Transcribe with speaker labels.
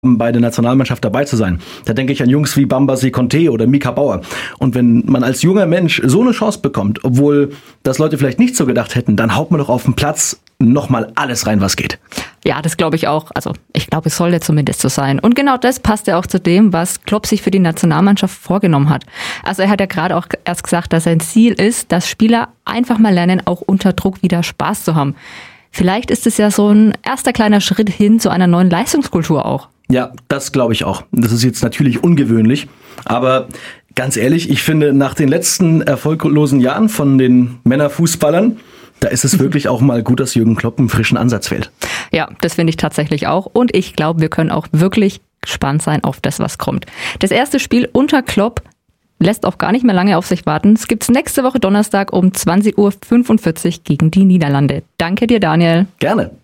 Speaker 1: bei der Nationalmannschaft dabei zu sein. Da denke ich an Jungs wie Bambasi Conte oder Mika Bauer. Und wenn man als junger Mensch so eine Chance bekommt, obwohl das Leute vielleicht nicht so gedacht hätten, dann haut man doch auf den Platz nochmal alles rein, was geht.
Speaker 2: Ja, das glaube ich auch. Also ich glaube, es sollte zumindest so sein. Und genau das passt ja auch zu dem, was Klopp sich für die Nationalmannschaft vorgenommen hat. Also er hat ja gerade auch erst gesagt, dass sein Ziel ist, dass Spieler einfach mal lernen, auch unter Druck wieder Spaß zu haben. Vielleicht ist es ja so ein erster kleiner Schritt hin zu einer neuen Leistungskultur auch.
Speaker 1: Ja, das glaube ich auch. Das ist jetzt natürlich ungewöhnlich, aber ganz ehrlich, ich finde, nach den letzten erfolglosen Jahren von den Männerfußballern, da ist es wirklich auch mal gut, dass Jürgen Klopp einen frischen Ansatz wählt.
Speaker 2: Ja, das finde ich tatsächlich auch. Und ich glaube, wir können auch wirklich gespannt sein auf das, was kommt. Das erste Spiel unter Klopp lässt auch gar nicht mehr lange auf sich warten. Es gibt's nächste Woche Donnerstag um 20:45 Uhr gegen die Niederlande. Danke dir, Daniel.
Speaker 1: Gerne.